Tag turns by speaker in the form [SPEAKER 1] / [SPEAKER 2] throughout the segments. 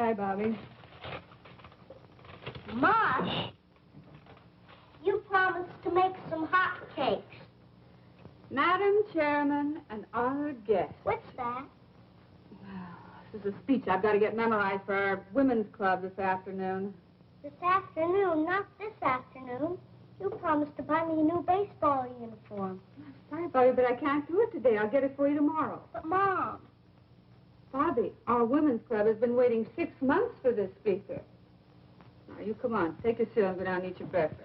[SPEAKER 1] Bye, Bobby.
[SPEAKER 2] Mush, you promised to make some hot cakes.
[SPEAKER 1] Madam Chairman and honored guests.
[SPEAKER 2] What's that?
[SPEAKER 1] This is a speech I've got to get memorized for our women's club this afternoon.
[SPEAKER 2] This afternoon, not this afternoon. You promised to buy me a new baseball uniform.
[SPEAKER 1] Sorry, Bobby, but I can't do it today. I'll get it for you tomorrow.
[SPEAKER 2] But, Mom.
[SPEAKER 1] Bobby, our women's club has been waiting 6 months for this speaker. Now, you come on. Take your seat and go down and eat your breakfast.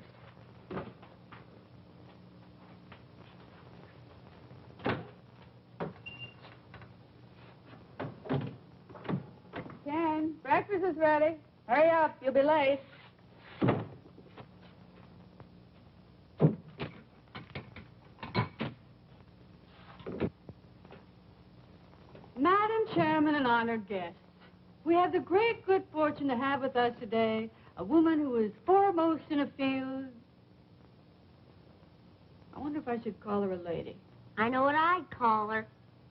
[SPEAKER 1] Ken, breakfast is ready. Hurry up. You'll be late. Madam Chairman and honored guests, we have the great good fortune to have with us today a woman who is foremost in a field. I wonder if I should call her a lady.
[SPEAKER 2] I know what I'd call her.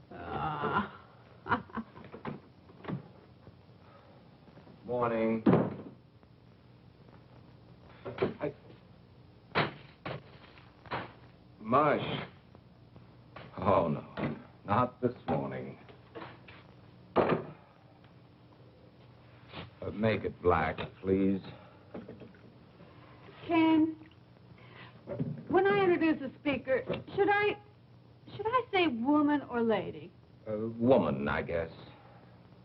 [SPEAKER 3] Morning. Mush. Oh, no. Not this morning. Make it black, please.
[SPEAKER 1] Ken, when I introduce a speaker, should I say woman or lady?
[SPEAKER 3] Woman, I guess.